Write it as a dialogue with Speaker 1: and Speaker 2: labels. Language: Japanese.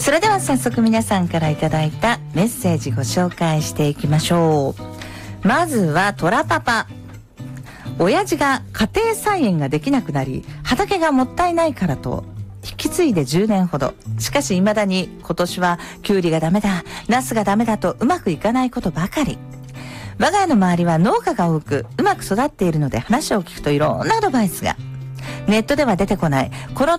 Speaker 1: それでは早速皆さんからいただいたメッセージご紹介していきましょう。まずはトラパパ。親父が家庭菜園ができなくなり、畑がもったいないからと引き継いで10年ほど。しかし未だに今年はキュウリがダメだ、ナスがダメだとうまくいかないことばかり。我が家の周りは農家が多く、うまく育っているので話を聞くといろんなアドバイスが。ネットでは出てこない、この